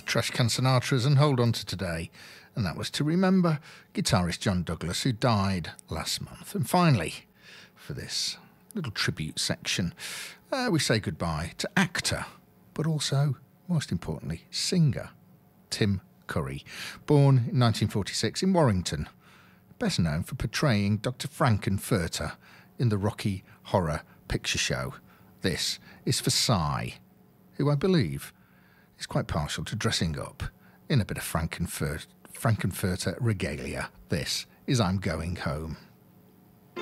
Trash Can Sinatras and hold on to today. And that was to remember guitarist John Douglas, who died last month. And finally, for this little tribute section, we say goodbye to actor, but also, most importantly, singer Tim Curry, born in 1946 in Warrington, best known for portraying Dr. Frankenfurter in the Rocky Horror Picture Show. This is for Cy, who I believe is quite partial to dressing up in a bit of Frankenfurter regalia. This is I'm Going Home.